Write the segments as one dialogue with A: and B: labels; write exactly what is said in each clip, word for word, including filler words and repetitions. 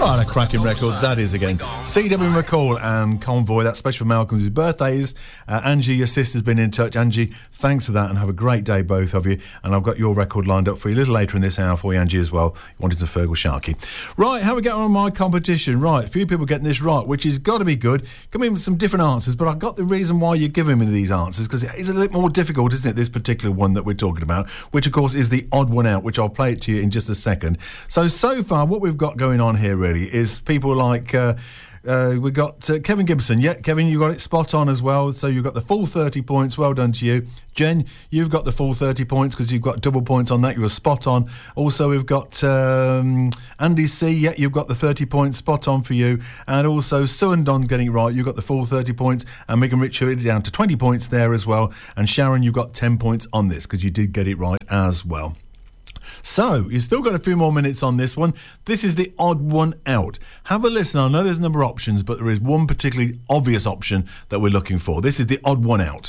A: Oh, a cracking record that is again. C W McCall and Convoy, that's special for Malcolm's birthdays. Uh, Angie, your sister's been in touch. Angie, thanks for that and have a great day, both of you. And I've got your record lined up for you a little later in this hour for you, Angie, as well. You wanted to Fergal Sharkey. Right, how are we getting on my competition? Right, a few people getting this right, which has got to be good. Come in with some different answers, but I've got the reason why you're giving me these answers, because it's a little more difficult, isn't it, this particular one that we're talking about, which, of course, is the odd one out, which I'll play it to you in just a second. So, so far, what we've got going on here, really, is people like... Uh, Uh, we got uh, Kevin Gibson. Yeah, Kevin, you got it spot on as well. So you've got the full thirty points. Well done to you. Jen, you've got the full thirty points because you've got double points on that. You were spot on. Also, we've got um, Andy C. Yeah, you've got the thirty points spot on for you. And also, Sue and Don's getting it right. You've got the full thirty points. And Megan Richard down to twenty points there as well. And Sharon, you've got ten points on this because you did get it right as well. So, you've still got a few more minutes on this one. This is the odd one out. Have a listen. I know there's a number of options, but there is one particularly obvious option that we're looking for. This is the odd one out.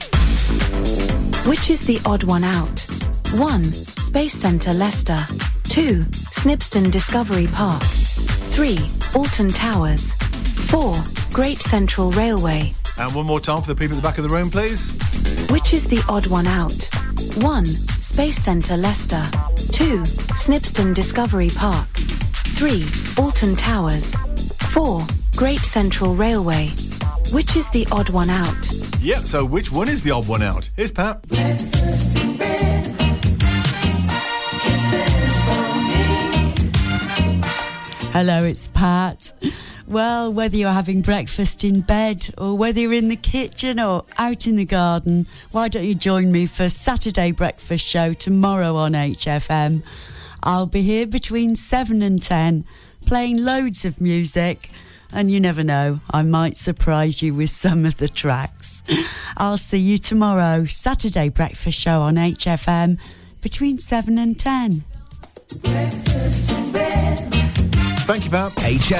B: Which is the odd one out? one. Space Centre Leicester. two. Snibston Discovery Park. three. Alton Towers. four. Great Central Railway.
A: And one more time for the people at the back of the room, please.
B: Which is the odd one out? one. Space Centre Leicester. two. Snibston Discovery Park. three. Alton Towers. four. Great Central Railway. Which is the odd one out?
A: Yep, so which one is the odd one out? Here's Pat.
C: Breakfast in bed. Kisses from me.
D: Hello, it's Pat. Well, whether you're having breakfast in bed or whether you're in the kitchen or out in the garden, why don't you join me for Saturday Breakfast Show tomorrow on H F M? I'll be here between seven and ten, playing loads of music, and you never know, I might surprise you with some of the tracks. I'll see you tomorrow, Saturday Breakfast Show on H F M, between seven and ten.
C: Breakfast in bed.
A: Thank you, Pat.
E: H F M.